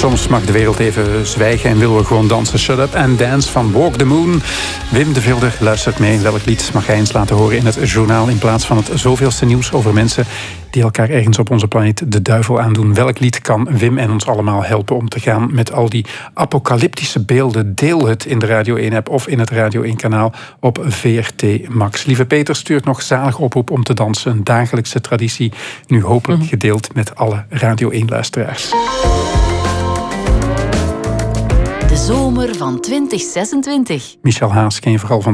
Soms mag de wereld even zwijgen en willen we gewoon dansen. Shut Up and Dance van Walk the Moon. Wim de Vilder luistert mee. Welk lied mag hij eens laten horen in het journaal in plaats van het zoveelste nieuws over mensen die elkaar ergens op onze planeet de duivel aandoen? Welk lied kan Wim en ons allemaal helpen om te gaan met al die apocalyptische beelden? Deel het in de Radio 1-app of in het Radio 1-kanaal op VRT Max. Lieve Peter stuurt nog zalig oproep om te dansen. Een dagelijkse traditie, nu hopelijk gedeeld met alle Radio 1-luisteraars. De zomer van 2026. Michel Haas ken je vooral van